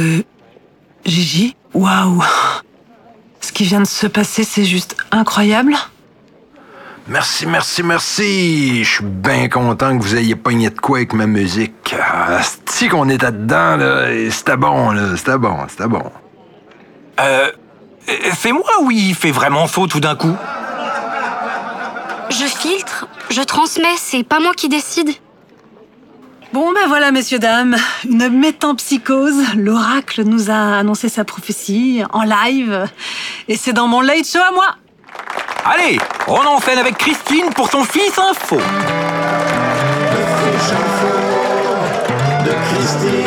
Gigi, waouh! Ce qui vient de se passer, c'est juste incroyable. Merci. Je suis bien content que vous ayez pogné de quoi avec ma musique. C'est qu'on était dedans, là, et c'était bon, là. C'était bon. C'est moi ou il fait vraiment faux tout d'un coup? Je filtre, je transmets, c'est pas moi qui décide. Bon, ben voilà, messieurs, dames, une métempsychose. L'oracle nous a annoncé sa prophétie en live. Et c'est dans mon late show à moi. Allez, on enchaîne avec Christine pour son Fils Info. Le Fiche Info de Christine.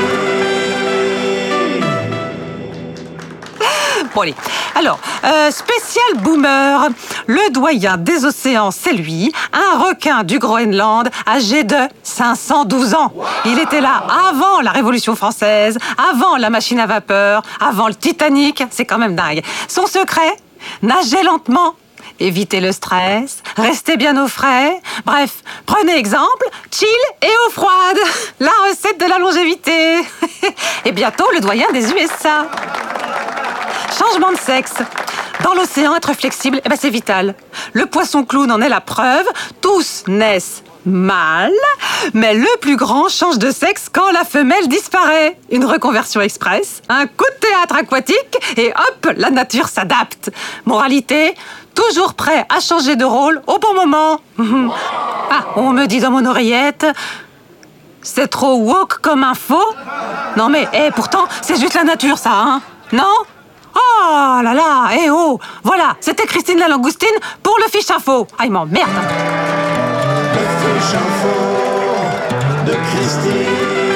Bon, allez. Alors, spécial boomer. Le doyen des océans, c'est lui, un requin du Groenland, âgé de 512 ans. Il était là avant la Révolution française, avant la machine à vapeur, avant le Titanic. C'est quand même dingue. Son secret? Nager lentement. Évitez le stress, restez bien au frais. Bref, prenez exemple, chill et eau froide. La recette de la longévité. Et bientôt, le doyen des USA. Changement de sexe. Dans l'océan, être flexible, c'est vital. Le poisson clown en est la preuve. Tous naissent mâles, mais le plus grand change de sexe quand la femelle disparaît. Une reconversion express, un coup de théâtre aquatique et hop, la nature s'adapte. Moralité, toujours prêt à changer de rôle au bon moment. Ah, on me dit dans mon oreillette, c'est trop woke comme info. Non mais, pourtant, c'est juste la nature ça, hein? Non? Oh là là, voilà, c'était Christine la Langoustine pour le Fiche Info. Ah, il m'emmerde. Le Fiche Info de Christine.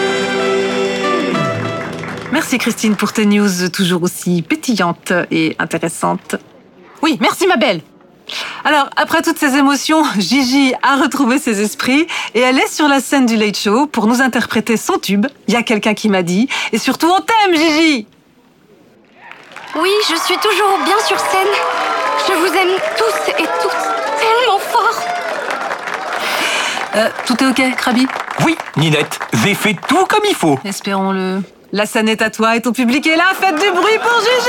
Merci Christine pour tes news toujours aussi pétillantes et intéressantes. Oui, merci ma belle. Alors, après toutes ces émotions, Gigi a retrouvé ses esprits et elle est sur la scène du Late Show pour nous interpréter son tube. Il y a quelqu'un qui m'a dit, et surtout on t'aime Gigi. Oui, je suis toujours bien sur scène. Je vous aime tous et toutes tellement fort. Tout est ok, Krabi? Oui, Ninette, j'ai fait tout comme il faut. Espérons-le. La scène est à toi et ton public est là. Faites du bruit pour Gigi!